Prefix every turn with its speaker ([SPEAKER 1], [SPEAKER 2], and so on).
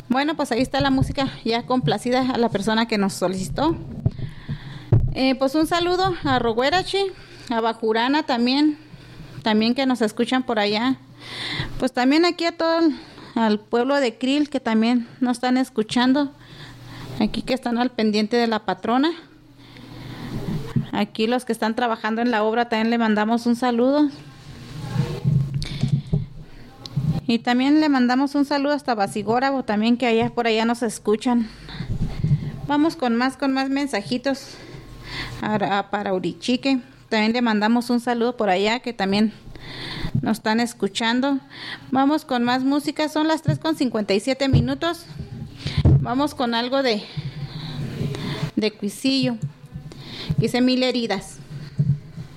[SPEAKER 1] Bueno, pues ahí está la música ya complacida a la persona que nos solicitó. Pues un saludo a Roguerachi, a Bajurana también que nos escuchan por allá. Pues también aquí a todo al pueblo de Krill que también nos están escuchando. Aquí que están al pendiente de la patrona. Aquí los que están trabajando en la obra también le mandamos un saludo. Y también le mandamos un saludo hasta Basigórabo también que allá por allá nos escuchan. Vamos con más mensajitos para Urichique. También le mandamos un saludo por allá que también nos están escuchando. Vamos con más música. Son las 3:57. Vamos con algo de Cuisillo. Dice Mil heridas.